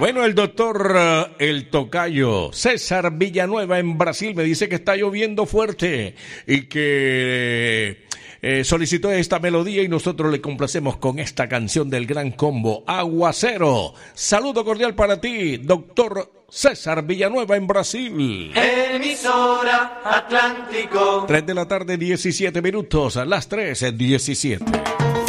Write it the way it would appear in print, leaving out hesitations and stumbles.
Bueno, el doctor, el tocayo César Villanueva en Brasil me dice que está lloviendo fuerte y que solicitó esta melodía y nosotros le complacemos con esta canción del Gran Combo, Aguacero. Saludo cordial para ti, doctor César Villanueva en Brasil. Emisora Atlántico. 3 de la tarde, 17 minutos, a las 3:17.